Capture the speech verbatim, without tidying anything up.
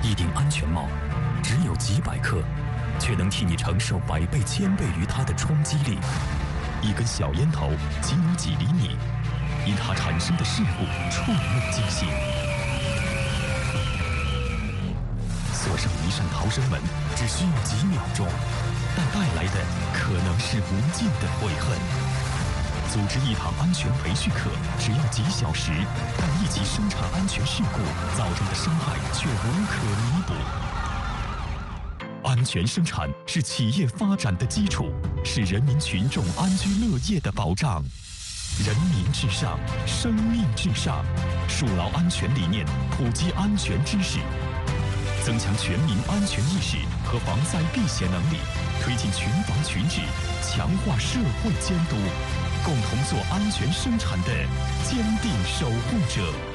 一顶安全帽只有几百克，却能替你承受百倍、千倍于它的冲击力。一根小烟头仅有几厘米，因它产生的事故触目惊心。锁上一扇逃生门只需要几秒钟，但带来的可能是无尽的悔恨。组织一堂安全培训课只要几小时，但一起生产安全事故造成的伤害却无可弥补。安全生产是企业发展的基础，是人民群众安居乐业的保障。人民至上，生命至上，树牢安全理念，普及安全知识，增强全民安全意识和防灾避险能力，推进群防群治，强化社会监督，共同做安全生产的坚定守护者。